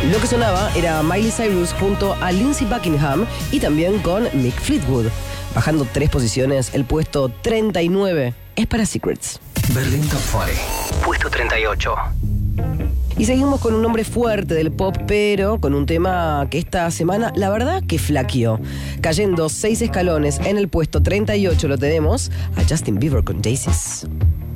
Lo que sonaba era Miley Cyrus junto a Lindsey Buckingham y también con Mick Fleetwood. Bajando 3 posiciones, el puesto 39 es para Secrets. Berlín Top 40. Puesto 38. Y seguimos con un nombre fuerte del pop, pero con un tema que esta semana, la verdad, que flaqueó. Cayendo 6 escalones en el puesto 38 lo tenemos a Justin Bieber con Daisies.